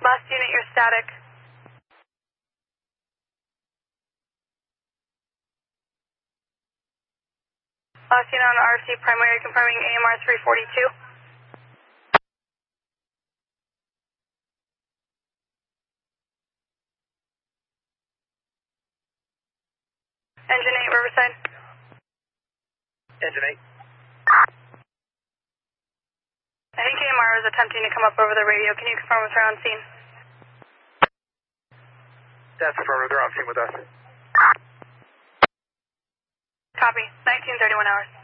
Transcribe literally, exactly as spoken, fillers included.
Last unit, you're static. Last unit on R C primary confirming A M R three forty-two. Engine eight, Riverside. Engine eight. I think A M R is attempting to come up over the radio. Can you confirm if they're on scene? That's affirmative. They're on scene with us. Copy. nineteen thirty-one hours.